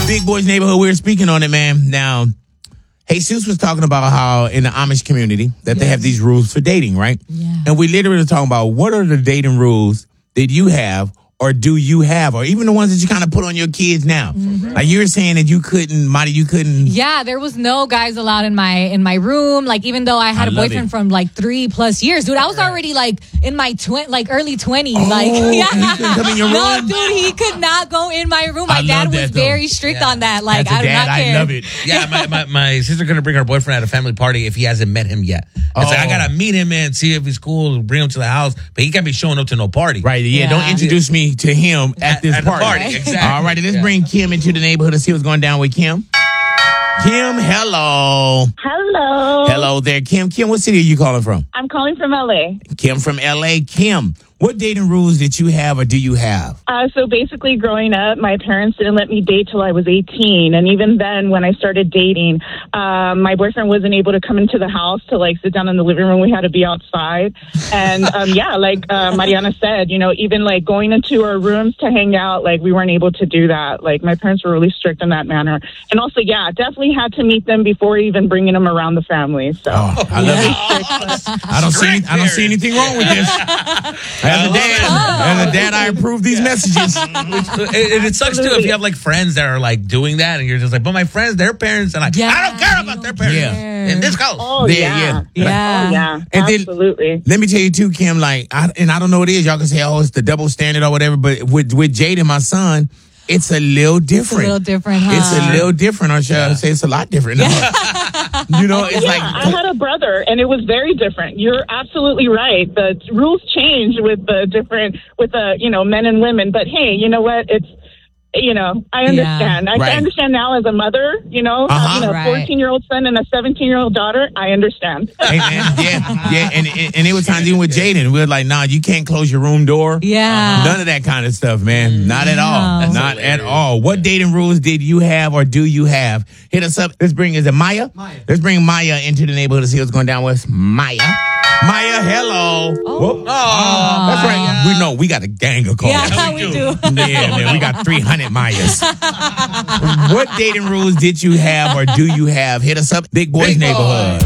Big Boys Neighborhood. We were speaking on it, man. Now, Jesus was talking about how in the Amish community that they have these rules for dating, right? Yeah. And we literally were talking about what are the dating rules that you have or do you have, or even the ones that you kind of put on your kids now. Like you were saying that you couldn't, Marty, you couldn't. Yeah, there was no guys allowed in my room. Like even though I had a boyfriend from like 3+ years, dude, I was already like in my early 20s. Like, He couldn't come in your room? No, dude, he could not go in my room. My I dad love was that, though. very strict on that. Like, As a I do dad, not care. I love it. Yeah, my sister gonna bring her boyfriend at a family party if he hasn't met him yet. It's like I gotta meet him and see if he's cool, bring him to the house, but he can't be showing up to no party. Right, yeah. Don't introduce me to him at this at the party. party, exactly. All right, let's bring Kim into the neighborhood to see what's going down with Kim. Kim, hello. Hello. Hello there, Kim. Kim, what city are you calling from? I'm calling from LA. Kim from LA. Kim, what dating rules did you have or do you have? So basically, growing up, my parents didn't let me date till I was 18. And even then, when I started dating, my boyfriend wasn't able to come into the house to like sit down in the living room. We had to be outside. And like Mariana said, you know, even like going into our rooms to hang out, like we weren't able to do that. Like my parents were really strict in that manner. And also, definitely had to meet them before even bringing them around the family. So I love it. I don't see anything wrong with this. As a dad, I approve these messages. It sucks too if you have like friends that are like doing that and you're just like, but my friends, their parents, and like, I don't care about their parents in this house. Oh, Yeah. Oh, yeah. And Absolutely. Then, let me tell you too, Kim, like, I don't know what it is. Y'all can say, oh, it's the double standard or whatever, but with Jaden, my son, it's a little different. It's a little different, huh? It's a little different, or should I say it's a lot different? You know, it's like... I had a brother, and it was very different. You're absolutely right. The rules change with men and women. But hey, you know what? It's, I understand. I understand now as a mother, having a 14-year-old son and a 17-year-old daughter. I understand. Hey, man, and it was times even with Jaden, we were like, nah, you can't close your room door. Yeah. None of that kind of stuff, man. Not at all. No. Not at all. What dating rules did you have or do you have? Hit us up. Is it Maya? Let's bring Maya into the neighborhood to see what's going down with Maya. Maya, hello. Oh. That's right. We got a gang of calls. Yeah, we do. Yeah, man, we got 300 Mayas. What dating rules did you have or do you have? Hit us up, Big Boys Neighborhood.